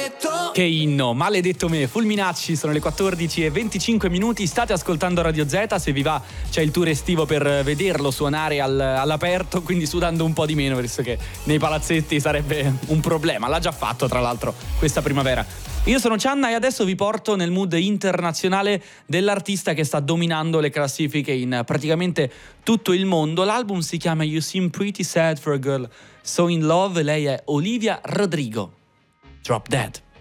Che inno, maledetto me. Fulminacci, sono le 14:25. State ascoltando Radio Z. Se vi va c'è il tour estivo per vederlo suonare all'aperto, quindi sudando un po' di meno, visto che nei palazzetti sarebbe un problema. L'ha già fatto tra l'altro questa primavera. Io sono Cianna e adesso vi porto nel mood internazionale dell'artista che sta dominando le classifiche in praticamente tutto il mondo. L'album si chiama You Seem Pretty Sad for a Girl So in Love. Lei è Olivia Rodrigo. Drop Dead.